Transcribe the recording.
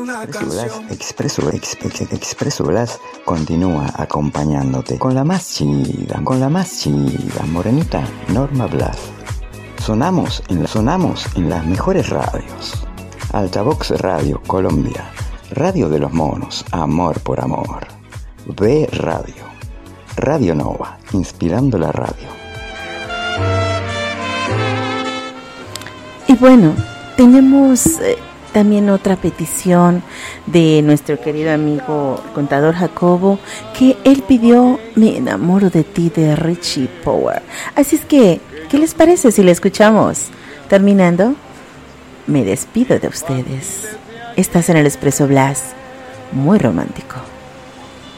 Expreso Blas continúa acompañándote con la más chida, morenita Norma Blas. Sonamos en las mejores radios. Altavox Radio Colombia, Radio de los Monos, Amor por Amor. B Radio, Radio Nova, inspirando la radio. Y bueno, tenemos también otra petición de nuestro querido amigo contador Jacobo, que él pidió Me enamoro de ti de Richie Power. Así es que, ¿qué les parece si le escuchamos? Terminando, me despido de ustedes. Estás en el Expreso Blas, muy romántico.